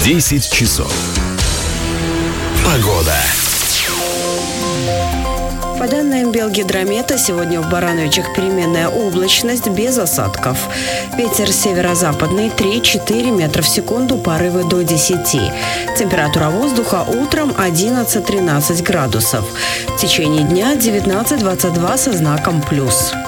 10 часов. Погода. По данным Белгидромета, сегодня в Барановичах переменная облачность без осадков. Ветер северо-западный 3-4 метра в секунду, порывы до 10. Температура воздуха утром 11-13 градусов. В течение дня 19-22 со знаком плюс.